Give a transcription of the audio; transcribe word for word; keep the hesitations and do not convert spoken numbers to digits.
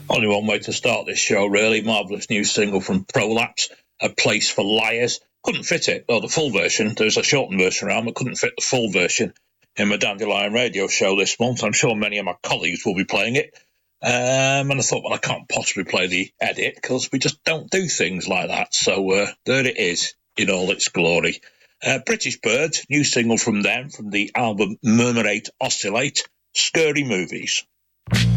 Only one way to start this show, really. Marvellous new single from Prolapse, A Place for Liars. Couldn't fit it, well, the full version. There's a shortened version around, but couldn't fit the full version in my Dandelion radio show this month. I'm sure many of my colleagues will be playing it. Um, and I thought, well, I can't possibly play the edit because we just don't do things like that. So uh, there it is in all its glory. Uh, British Birds, new single from them, from the album Murmurate Oscillate, Scurry Movies.